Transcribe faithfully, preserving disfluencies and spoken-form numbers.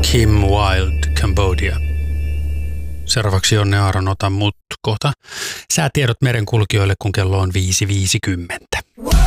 Kim Wilde, Cambodia. Seuraavaksi Jonne Aaron, ota mut kohta säätiedot merenkulkijoille, kun kello on viisi viisikymmentä.